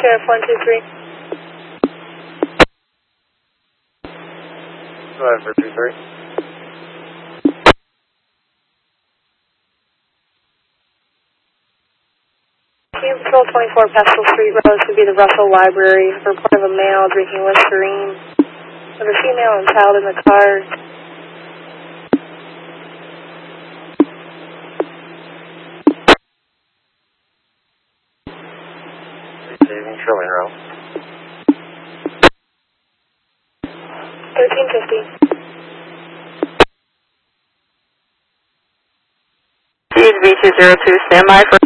Sheriff 123. November 23. Team Patrol 24 Paschal Street Road should be the Russell Library. Report of a male drinking Listerine with a female and child in the car. Receiving Trilling Row. 1350. CHB 202, stand by for